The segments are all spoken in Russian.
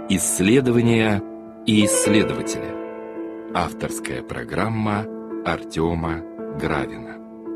Исследования и исследователи. Авторская программа Артема Гравина.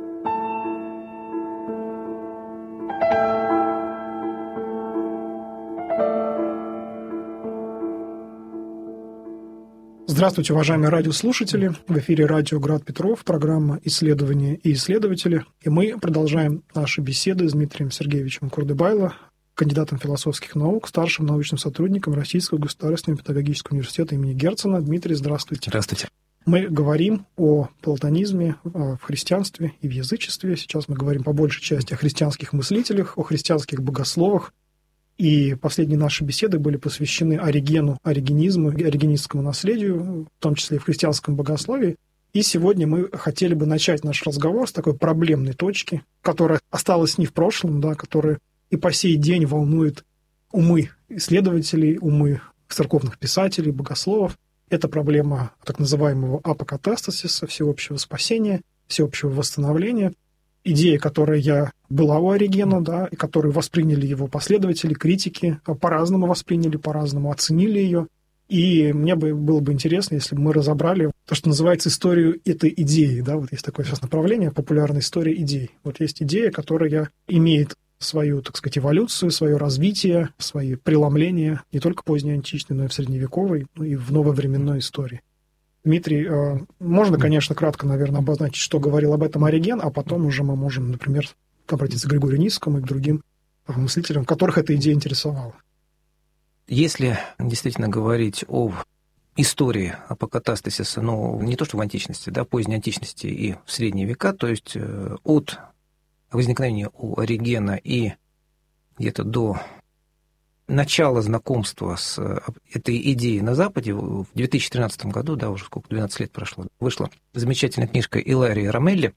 Здравствуйте, уважаемые радиослушатели. В эфире радио «Град Петров», программа «Исследования и исследователи». И мы продолжаем наши беседы с Дмитрием Сергеевичем Курдыбайло, кандидатом философских наук, старшим научным сотрудником Российского государственного педагогического университета имени Герцена. Дмитрий, здравствуйте. Здравствуйте. Мы говорим о платонизме в христианстве и в язычестве. Сейчас мы говорим по большей части о христианских мыслителях, о христианских богословах. И последние наши беседы были посвящены Оригену, оригенизму и оригенистскому наследию, в том числе и в христианском богословии. И сегодня мы хотели бы начать наш разговор с такой проблемной точки, которая осталась не в прошлом, да, которая и по сей день волнует умы исследователей, умы церковных писателей, богословов. Это проблема так называемого апокатастасиса, всеобщего спасения, всеобщего восстановления. Идея, которая была у Оригена, да, и которую восприняли его последователи, критики, по-разному восприняли, по-разному оценили ее. И мне было бы интересно, если бы мы разобрали то, что называется историю этой идеи. Да, вот есть такое сейчас направление, популярная история идей. Вот есть идея, которая имеет свою, так сказать, эволюцию, свое развитие, свои преломления не только позднеантичной, но и в средневековой, ну и в нововременной истории. Дмитрий, можно, конечно, кратко, наверное, обозначить, что говорил об этом Ориген, а потом уже мы можем, например, обратиться к Григорию Ницскому и к другим мыслителям, которых эта идея интересовала. Если действительно говорить о истории апокатастасиса, ну, не то что в античности, да, поздней античности и в средние века, то есть от возникновения у Оригена и где-то до начало знакомства с этой идеей на Западе в 2013 году, да, уже сколько, 12 лет прошло, вышла замечательная книжка Иларии Ромелли,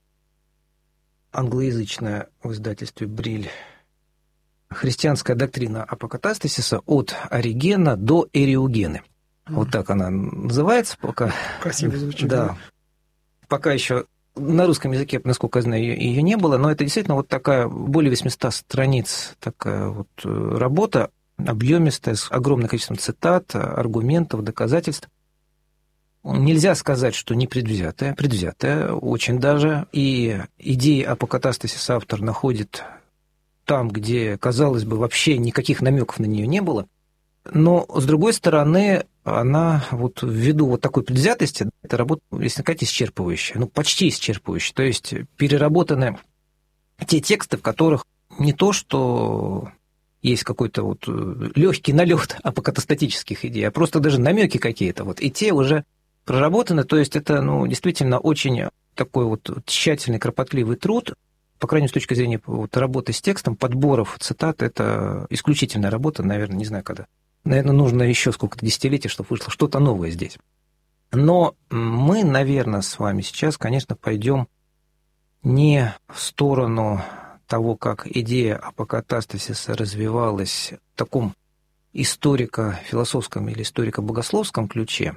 англоязычная в издательстве «Бриль», «Христианская доктрина апокатастасиса от Оригена до Эриогены». Вот так она называется пока. Красиво звучит. Да. Пока еще на русском языке, насколько я знаю, ее не было, но это действительно вот такая более 800 страниц такая вот работа, объемистая, с огромным количеством цитат, аргументов, доказательств. Нельзя сказать, что не предвзятая, предвзятая очень даже. И идеи апокатастасиса автор находит там, где, казалось бы, вообще никаких намеков на нее не было. Но, с другой стороны, она вот ввиду вот такой предвзятости, эта работа, если сказать, исчерпывающая, ну, почти исчерпывающая. То есть переработаны те тексты, в которых не то, что есть какой-то вот легкий налет апокатастатических идей, а просто даже намеки какие-то. Вот, и те уже проработаны. То есть это, ну, действительно очень такой вот тщательный, кропотливый труд. По крайней мере, с точки зрения вот работы с текстом, подборов цитат, это исключительная работа, наверное, не знаю когда. Наверное, нужно еще сколько-то десятилетий, чтобы вышло что-то новое здесь. Но мы, наверное, с вами сейчас, конечно, пойдем не в сторону того, как идея апокатастасиса развивалась в таком историко-философском или историко-богословском ключе,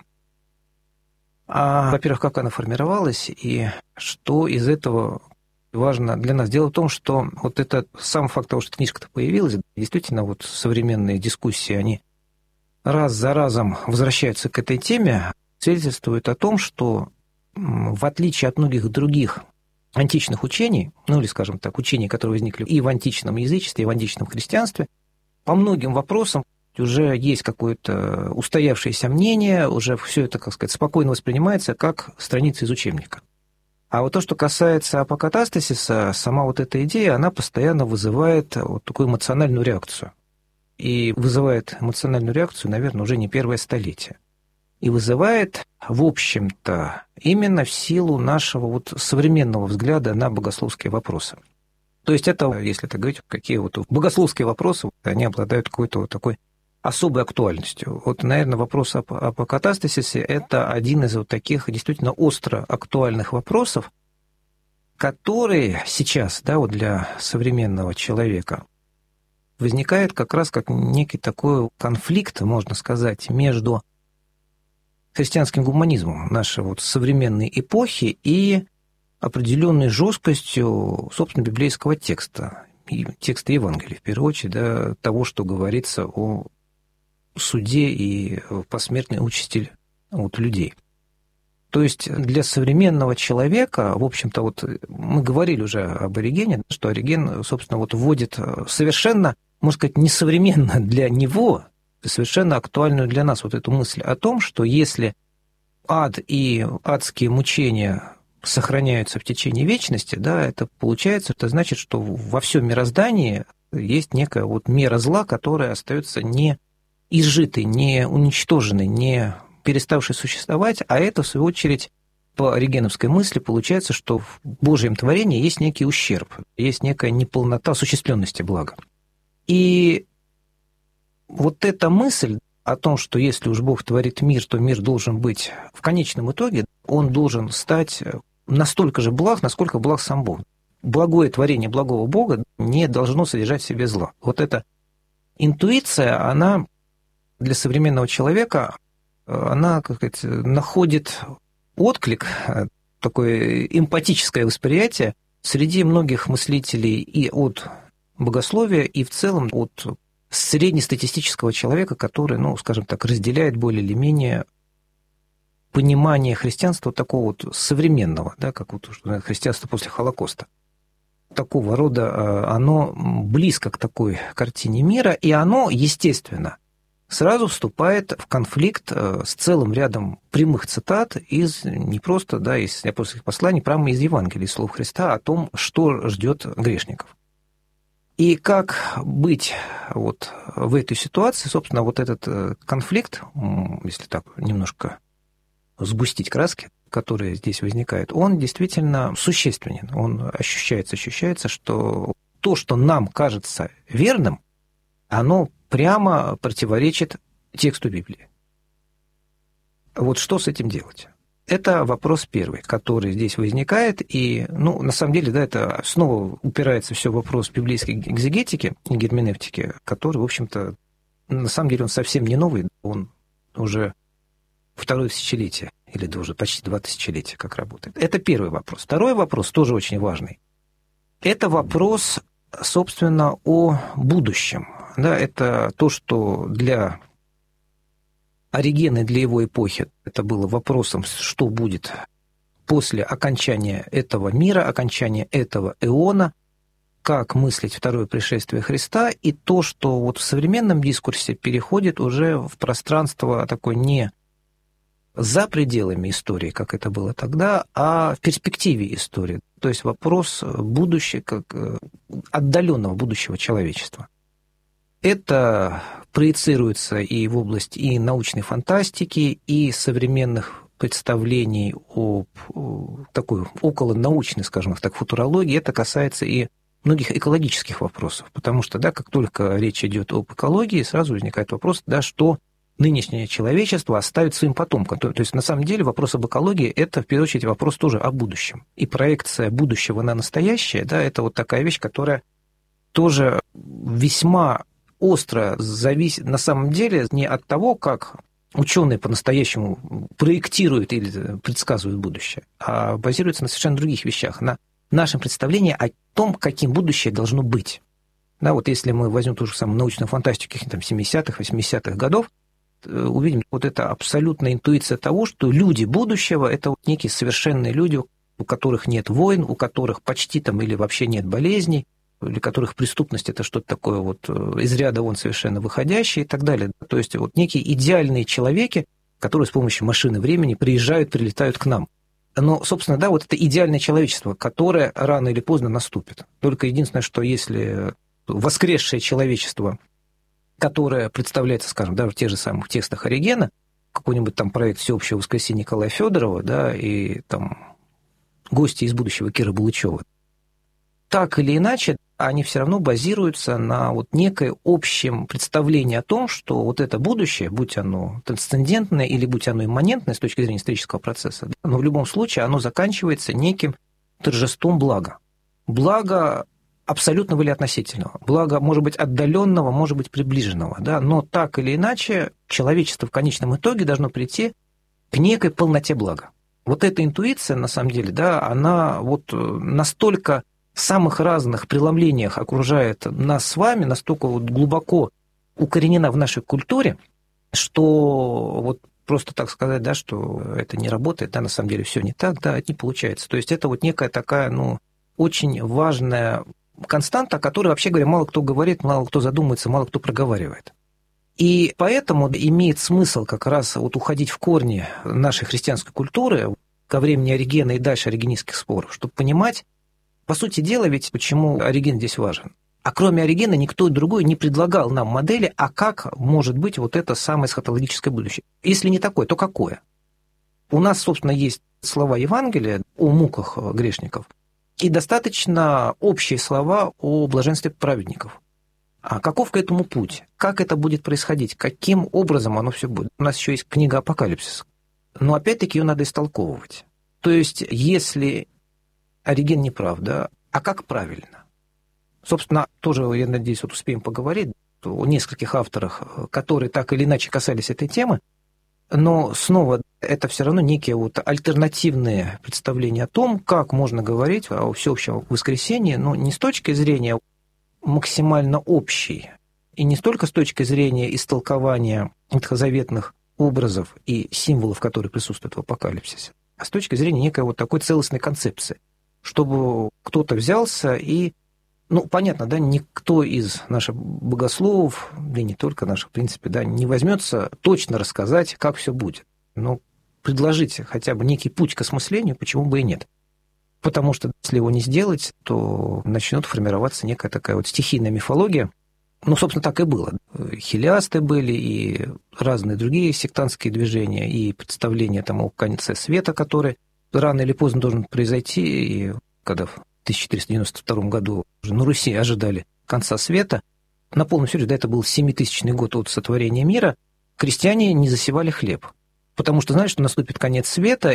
а, во-первых, как она формировалась и что из этого важно для нас. Дело в том, что вот это сам факт того, что книжка-то появилась, действительно, вот современные дискуссии, они раз за разом возвращаются к этой теме, свидетельствует о том, что в отличие от многих других античных учений, ну или, скажем так, учений, которые возникли и в античном язычестве, и в античном христианстве, по многим вопросам уже есть какое-то устоявшееся мнение, уже все это, как сказать, спокойно воспринимается как страница из учебника. А вот то, что касается апокатастасиса, сама вот эта идея, она постоянно вызывает вот такую эмоциональную реакцию. И вызывает эмоциональную реакцию, наверное, уже не первое столетие. И вызывает, в общем-то, именно в силу нашего вот современного взгляда на богословские вопросы. То есть это, если так говорить, какие вот богословские вопросы, они обладают какой-то вот такой особой актуальностью. Вот, наверное, вопрос об апокатастасисе – это один из вот таких действительно остро актуальных вопросов, которые сейчас, да, вот для современного человека возникает как раз как некий такой конфликт, можно сказать, между христианским гуманизмом нашей вот современной эпохи и определенной жесткостью, собственно, библейского текста, текста Евангелия, в первую очередь, да, того, что говорится о суде и в посмертной участи людей. То есть для современного человека, в общем-то, вот мы говорили уже об Оригене, что Ориген, собственно, вот вводит совершенно, можно сказать, несовременно для него, совершенно актуальную для нас вот эту мысль о том, что если ад и адские мучения сохраняются в течение вечности, да, это получается, это значит, что во всем мироздании есть некая вот мера зла, которая остается не изжитой, не уничтоженной, не переставшей существовать, а это, в свою очередь, по оригеновской мысли получается, что в Божьем творении есть некий ущерб, есть некая неполнота осуществленности блага. И вот эта мысль о том, что если уж Бог творит мир, то мир должен быть в конечном итоге, он должен стать настолько же благ, насколько благ сам Бог. Благое творение благого Бога не должно содержать в себе зла. Вот эта интуиция, она для современного человека, она, как сказать, находит отклик, такое эмпатическое восприятие среди многих мыслителей и от богословия, и в целом от среднестатистического человека, который, ну, скажем так, разделяет более или менее понимание христианства такого вот современного, да, как вот христианство после Холокоста. Такого рода оно близко к такой картине мира, и оно, естественно, сразу вступает в конфликт с целым рядом прямых цитат из не просто, да, из апостольских посланий, прямо из Евангелия, из слов Христа о том, что ждет грешников. И как быть вот в этой ситуации, собственно, вот этот конфликт, если так немножко сгустить краски, которые здесь возникают, он действительно существенен. Он ощущается, что то, что нам кажется верным, оно прямо противоречит тексту Библии. Вот что с этим делать? Это вопрос первый, который здесь возникает, и, ну, на самом деле, да, это снова упирается все в вопрос библейской экзегетики и герменевтики, который, в общем-то, на самом деле он совсем не новый, он уже второе тысячелетие, или даже почти 2 тысячелетия как работает. Это первый вопрос. Второй вопрос, тоже очень важный, это вопрос, собственно, о будущем. Да, это то, что для Оригена, для его эпохи, это было вопросом, что будет после окончания этого мира, окончания этого эона, как мыслить второе пришествие Христа, и то, что вот в современном дискурсе переходит уже в пространство такое не за пределами истории, как это было тогда, а в перспективе истории. То есть вопрос будущего, как отдаленного будущего человечества. Это проецируется и в область и научной фантастики, и современных представлений об такой околонаучной, скажем так, футурологии. Это касается и многих экологических вопросов, потому что, да, как только речь идет об экологии, сразу возникает вопрос, да, что нынешнее человечество оставит своим потомкам. То есть, на самом деле, вопрос об экологии – это, в первую очередь, вопрос тоже о будущем. И проекция будущего на настоящее, да, это вот такая вещь, которая тоже весьма остро зависит, на самом деле, не от того, как ученые по-настоящему проектируют или предсказывают будущее, а базируется на совершенно других вещах, на нашем представлении о том, каким будущее должно быть. Да, вот если мы возьмем ту же самую научную фантастику каких-то 70-х, 80-х годов, увидим вот эта абсолютная интуиция того, что люди будущего – это вот некие совершенные люди, у которых нет войн, у которых почти там или вообще нет болезней, для которых преступность – это что-то такое вот из ряда вон совершенно выходящее и так далее. То есть вот некие идеальные человеки, которые с помощью машины времени приезжают, прилетают к нам. Но, собственно, да, вот это идеальное человечество, которое рано или поздно наступит. Только единственное, что если воскресшее человечество, которое представляется, скажем, даже в тех же самых текстах Оригена, какой-нибудь там проект «Всеобщее воскресение» Николая Федорова, да, и там гости из будущего Кира Булычева, так или иначе, они все равно базируются на вот некое общем представлении о том, что вот это будущее, будь оно трансцендентное или будь оно имманентное с точки зрения исторического процесса, да, но в любом случае оно заканчивается неким торжеством блага. Блага абсолютного или относительного. Блага может быть отдаленного, может быть приближенного, да, но так или иначе человечество в конечном итоге должно прийти к некой полноте блага. Вот эта интуиция, на самом деле, да, она вот настолько в самых разных преломлениях окружает нас с вами, настолько вот глубоко укоренена в нашей культуре, что вот просто так сказать, да, что это не работает, да, на самом деле все не так, да, это не получается. То есть это вот некая такая, очень важная константа, о которой, вообще говоря, мало кто говорит, мало кто задумывается, мало кто проговаривает. И поэтому имеет смысл как раз вот уходить в корни нашей христианской культуры ко времени Оригена и дальше оригенистских споров, чтобы понимать, по сути дела, ведь почему Ориген здесь важен. А кроме Оригена никто другой не предлагал нам модели, а как может быть вот это самое эсхатологическое будущее. Если не такое, то какое? У нас, собственно, есть слова Евангелия о муках грешников и достаточно общие слова о блаженстве праведников. А каков к этому путь? Как это будет происходить? Каким образом оно все будет? У нас еще есть книга «Апокалипсис». Но опять-таки ее надо истолковывать. То есть, если Ориген не прав, да, а как правильно? Собственно, тоже, я надеюсь, вот успеем поговорить о нескольких авторах, которые так или иначе касались этой темы, но снова это все равно некие вот альтернативные представления о том, как можно говорить о всеобщем воскресении, но не с точки зрения максимально общей, и не столько с точки зрения истолкования ветхозаветных образов и символов, которые присутствуют в апокалипсисе, а с точки зрения некой вот такой целостной концепции, чтобы кто-то взялся и, понятно, да, никто из наших богословов, да и не только наших, в принципе, да, не возьмется точно рассказать, как все будет. Но предложить хотя бы некий путь к осмыслению, почему бы и нет. Потому что если его не сделать, то начнет формироваться некая такая вот стихийная мифология. Собственно, так и было. Хилиасты были, и разные другие сектантские движения, и представления там о конце света, который рано или поздно должен произойти, и когда в 1492 году уже на Руси ожидали конца света, на полном серьезе, да, это был 7000-й год от сотворения мира, крестьяне не засевали хлеб. Потому что знали, что наступит конец света,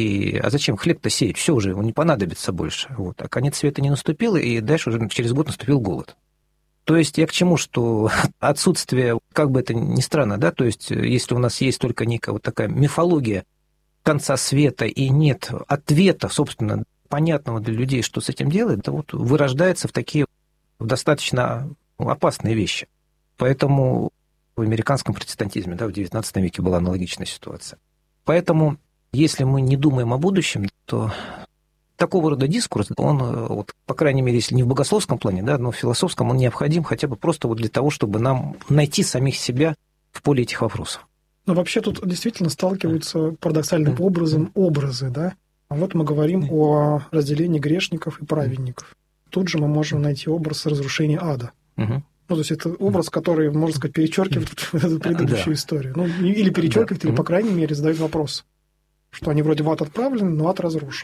а зачем хлеб-то сеять? Все уже, его не понадобится больше. А конец света не наступил, и дальше уже через год наступил голод. То есть я к чему, что отсутствие, как бы это ни странно, да, то есть если у нас есть только некая вот такая мифология конца света и нет ответа, собственно, понятного для людей, что с этим делать, это вот вырождается в такие достаточно опасные вещи. Поэтому в американском протестантизме, да, в XIX веке была аналогичная ситуация. Поэтому, если мы не думаем о будущем, то такого рода дискурс, он, вот, по крайней мере, если не в богословском плане, да, но в философском, он необходим хотя бы просто вот для того, чтобы нам найти самих себя в поле этих вопросов. Вообще тут действительно сталкиваются парадоксальным образом образы, да. А вот мы говорим о разделении грешников и праведников. Тут же мы можем найти образ разрушения ада. То есть это образ, который, можно сказать, перечеркивает эту предыдущую историю. Или перечеркивает, или, по крайней мере, задает вопрос, что они вроде в ад отправлены, но ад разрушен.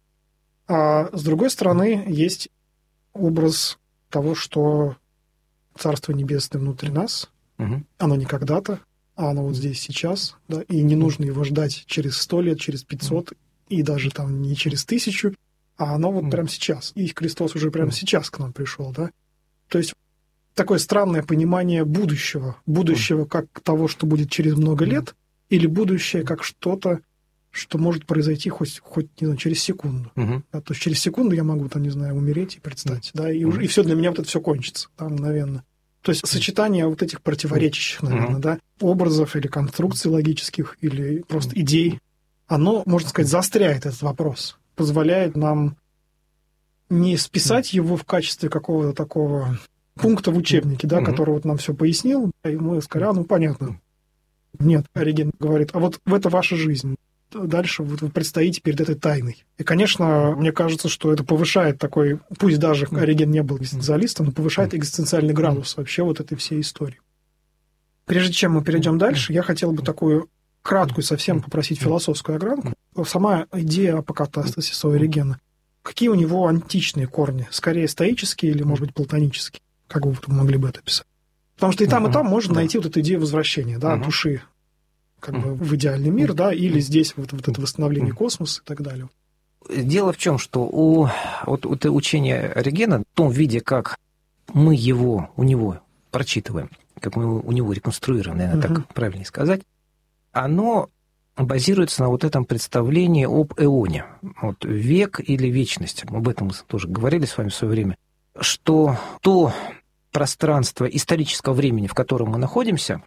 А с другой стороны, есть образ того, что Царство Небесное внутри нас, оно не когда-то, а оно вот здесь сейчас, да, и не нужно его ждать через 100 лет, через 500, и даже там не через 1000, а оно вот прямо сейчас. И Христос уже прямо сейчас к нам пришел, да. То есть такое странное понимание будущего как того, что будет через много лет, или будущее как что-то, что может произойти хоть не знаю, через секунду. Да, то есть через секунду я могу, там, не знаю, умереть и предстать, да, и все для меня вот это все кончится, да, мгновенно. То есть сочетание вот этих противоречащих, наверное, да, образов или конструкций логических, или просто идей, оно, можно сказать, заостряет этот вопрос, позволяет нам не списать его в качестве какого-то такого пункта в учебнике, да, который вот нам все пояснил, и мы сказали, понятно. Нет, Ориген говорит, а вот это ваша жизнь. Дальше вот вы предстоите перед этой тайной. И, конечно, мне кажется, что это повышает такой, пусть даже Ориген не был экзистенциалистом, но повышает экзистенциальный градус вообще вот этой всей истории. Прежде чем мы перейдем дальше, я хотел бы такую краткую совсем попросить философскую огранку. Сама идея апокатастасиса у Оригена, какие у него античные корни? Скорее стоические или, может быть, платонические? Как вы могли бы это описать? Потому что и там можно найти вот эту идею возвращения, да, души как бы в идеальный мир, да, или здесь вот это восстановление космоса и так далее. Дело в чем, что вот учение Оригена в том виде, как мы у него прочитываем, как мы у него реконструируем, наверное, так правильнее сказать, оно базируется на вот этом представлении об эоне. Вот век или вечность. Об этом мы тоже говорили с вами в свое время, что то пространство исторического времени, в котором мы находимся,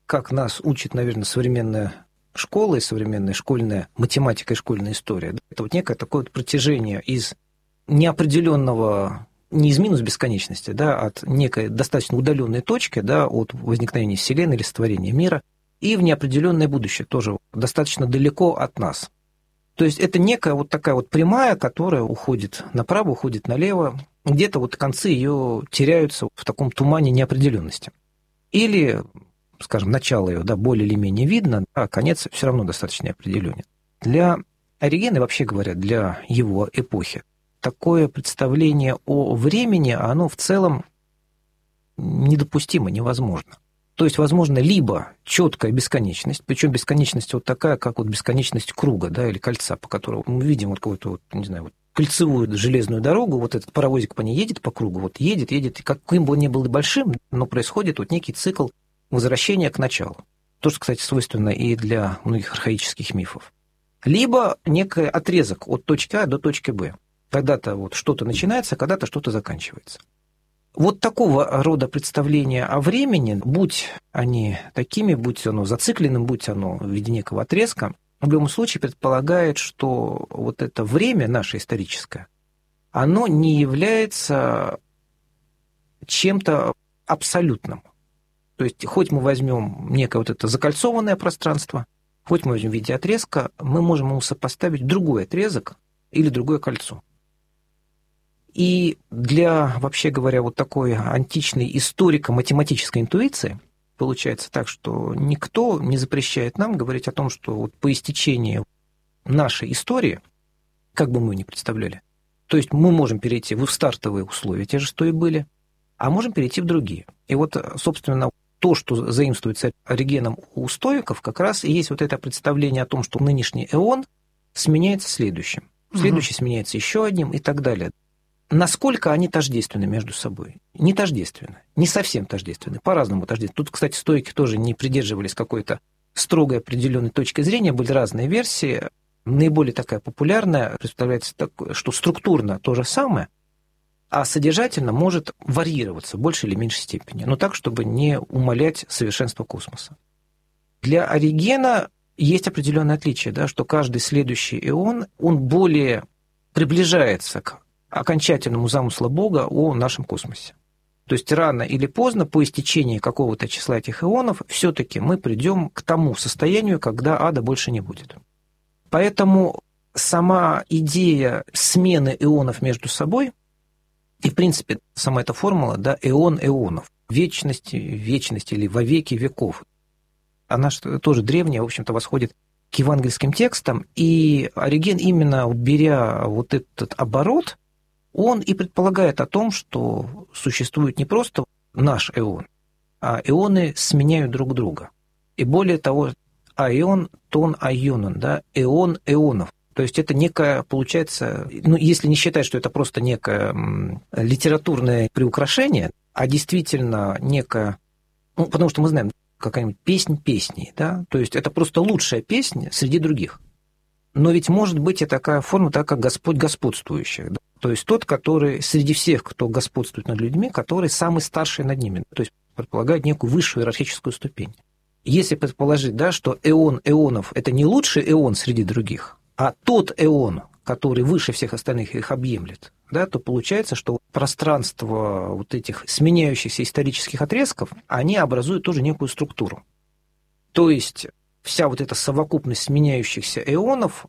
как нас учит, наверное, современная школа и современная школьная математика и школьная история. Это вот некое такое вот протяжение из неопределенного, не из минус бесконечности, да, от некой достаточно удаленной точки, да, от возникновения Вселенной или сотворения мира, и в неопределенное будущее, тоже достаточно далеко от нас. То есть это некая вот такая вот прямая, которая уходит направо, уходит налево, где-то вот концы ее теряются в таком тумане неопределенности. Или, скажем, начало ее, да, более или менее видно, а конец все равно достаточно неопределенен. Для Оригена, вообще говоря, для его эпохи, такое представление о времени, оно в целом недопустимо, невозможно. То есть, возможно, либо четкая бесконечность, причем бесконечность вот такая, как вот бесконечность круга, да, или кольца, по которому мы видим вот какую-то, вот, не знаю, вот кольцевую железную дорогу, вот этот паровозик по ней едет по кругу, вот едет, и каким бы он ни был большим, но происходит вот некий цикл возвращения к началу. То, что, кстати, свойственно и для многих архаических мифов. Либо некий отрезок от точки А до точки Б. Когда-то вот что-то начинается, когда-то что-то заканчивается. Вот такого рода представления о времени, будь они такими, будь оно зацикленным, будь оно в виде некого отрезка, в любом случае предполагает, что вот это время наше историческое, оно не является чем-то абсолютным. То есть, хоть мы возьмем некое вот это закольцованное пространство, хоть мы возьмем в виде отрезка, мы можем ему сопоставить другой отрезок или другое кольцо. И для, вообще говоря, вот такой античной историко-математической интуиции получается так, что никто не запрещает нам говорить о том, что вот по истечении нашей истории, как бы мы ни представляли, то есть мы можем перейти в стартовые условия, те же, что и были, а можем перейти в другие. И вот, собственно, то, что заимствуется Оригеном у стоиков, как раз и есть вот это представление о том, что нынешний эон сменяется следующим, следующий сменяется еще одним и так далее. Насколько они тождественны между собой? Не тождественны, не совсем тождественны, по-разному тождественны. Тут, кстати, стоики тоже не придерживались какой-то строгой определенной точки зрения, были разные версии. Наиболее такая популярная представляется, что структурно то же самое, а содержательно может варьироваться в большей или меньшей степени, но так, чтобы не умалять совершенство космоса. Для Оригена есть определенное отличие, да, что каждый следующий эон, он более приближается к окончательному замыслу Бога о нашем космосе. То есть рано или поздно, по истечении какого-то числа этих эонов, все-таки мы придем к тому состоянию, когда ада больше не будет. Поэтому сама идея смены эонов между собой, и, в принципе, сама эта формула, да, эон эонов, вечности или во веки веков, она тоже древняя, в общем-то, восходит к евангельским текстам, и Ориген, именно беря вот этот оборот, он и предполагает о том, что существует не просто наш эон, а эоны сменяют друг друга. И более того, аион, тон айонон, да, эон эонов. То есть это некое, получается, ну, если не считать, что это просто некое литературное приукрашение, а действительно некое, ну, потому что мы знаем, какая-нибудь песнь песней, да, то есть это просто лучшая песня среди других. Но ведь может быть и такая форма, так как Господь господствующий, да? То есть тот, который среди всех, кто господствует над людьми, который самый старший над ними, то есть предполагает некую высшую иерархическую ступень. Если предположить, да, что эон эонов – это не лучший эон среди других, а тот эон, который выше всех остальных их объемлет, да, то получается, что пространство вот этих сменяющихся исторических отрезков, они образуют тоже некую структуру. То есть вся вот эта совокупность сменяющихся эонов,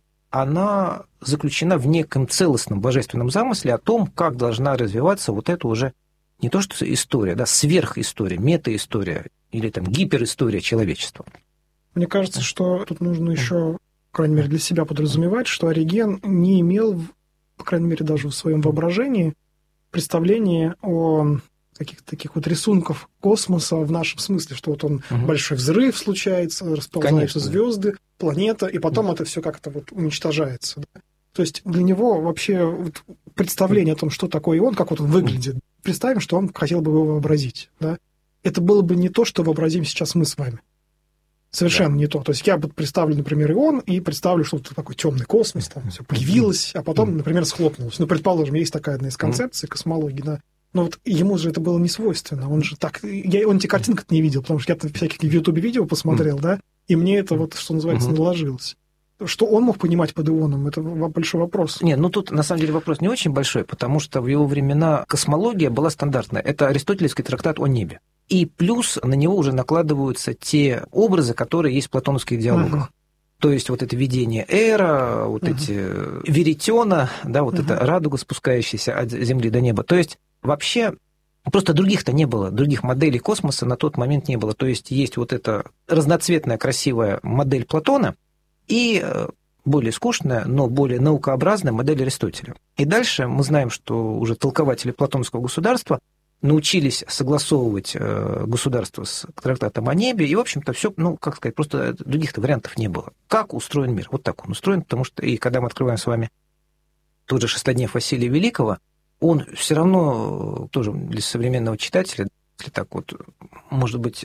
она заключена в неком целостном божественном замысле о том, как должна развиваться вот эта уже не то что история, да, сверхистория, метаистория или там гиперистория человечества. Мне кажется, что тут нужно еще, по крайней мере, для себя подразумевать, что Ориген не имел, по крайней мере, даже в своем воображении, представления о каких-то таких вот рисунков космоса в нашем смысле, что вот он большой взрыв случается, расползаются звезды, планета, и потом это все как-то вот уничтожается. Да? То есть для него вообще вот представление о том, что такое он, как вот он выглядит, представим, что он хотел бы его вообразить. Да? Это было бы не то, что вообразим сейчас мы с вами. Совершенно не то. То есть я бы представлю, например, ион, и представлю, что это такой темный космос, там все появилось, а потом, например, схлопнулось. Ну, предположим, есть такая одна из концепций космологии, да. Но вот ему же это было не свойственно. Он же так... Он эти картинки не видел, потому что я всяких в Ютубе видео посмотрел, да, и мне это вот, что называется, наложилось. Что он мог понимать под ионом, это большой вопрос. Не, ну тут на самом деле вопрос не очень большой, потому что в его времена космология была стандартная. Это аристотелевский трактат о небе. И плюс на него уже накладываются те образы, которые есть в платоновских диалогах. То есть вот это видение Эра, вот эти веретена, да, вот эта радуга, спускающаяся от Земли до неба. То есть вообще просто других-то не было, других моделей космоса на тот момент не было. То есть есть вот эта разноцветная красивая модель Платона и более скучная, но более наукообразная модель Аристотеля. И дальше мы знаем, что уже толкователи платоновского государства научились согласовывать государство с трактатом о небе, и, в общем-то, все, ну, как сказать, просто других-то вариантов не было. Как устроен мир? Вот так он устроен, потому что, и когда мы открываем с вами тот же «Шестоднев» Василия Великого, он все равно тоже для современного читателя, если так вот, может быть,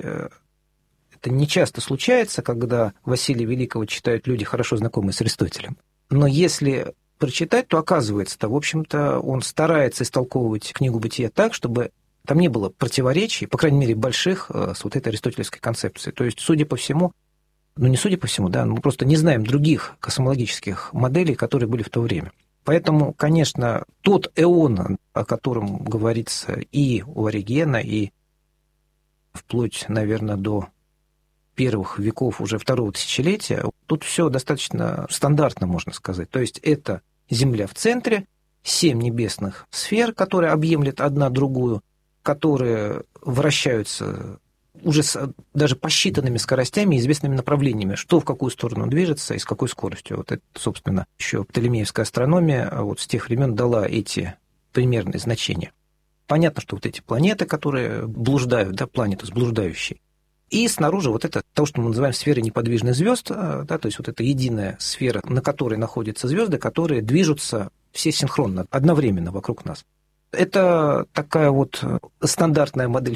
это не часто случается, когда Василия Великого читают люди, хорошо знакомые с Аристотелем. Но если прочитать, то оказывается-то, в общем-то, он старается истолковывать книгу «Бытия» так, чтобы там не было противоречий, по крайней мере, больших, с вот этой аристотелевской концепцией. То есть, судя по всему, ну не судя по всему, да, мы просто не знаем других космологических моделей, которые были в то время. Поэтому, конечно, тот эон, о котором говорится и у Оригена, и вплоть, наверное, до первых веков уже второго тысячелетия, тут все достаточно стандартно, можно сказать. То есть это Земля в центре, 7 небесных сфер, которые объемлят одна другую, которые вращаются уже даже посчитанными скоростями и известными направлениями, что в какую сторону движется и с какой скоростью. Вот это, собственно, еще Птолемеевская астрономия вот с тех времен дала эти примерные значения. Понятно, что вот эти планеты, которые блуждают, да, планеты блуждающие, и снаружи вот это то, что мы называем сферой неподвижных звезд, да, то есть вот это единая сфера, на которой находятся звезды, которые движутся все синхронно, одновременно вокруг нас. Это такая вот стандартная модель